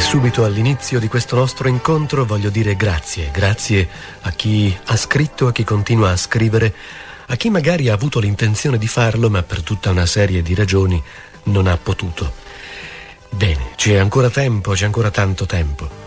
Subito all'inizio di questo nostro incontro voglio dire grazie a chi ha scritto, a chi continua a scrivere, a chi magari ha avuto l'intenzione di farlo ma per tutta una serie di ragioni non ha potuto. Bene, c'è ancora tempo, c'è ancora tanto tempo.